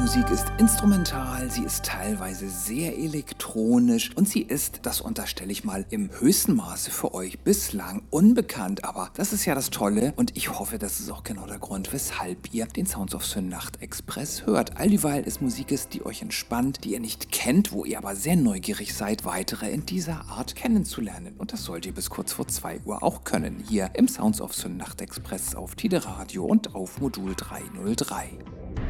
Musik ist instrumental, sie ist teilweise sehr elektronisch und sie ist, das unterstelle ich mal, im höchsten Maße für euch bislang unbekannt. Aber das ist ja das Tolle und ich hoffe, das ist auch genau der Grund, weshalb ihr den Sounds of the Nacht Express hört. All dieweil es Musik ist, die euch entspannt, die ihr nicht kennt, wo ihr aber sehr neugierig seid, weitere in dieser Art kennenzulernen. Und das sollt ihr bis kurz vor 2 Uhr auch können, hier im Sounds of the Nacht Express auf Tide Radio und auf Modul 303.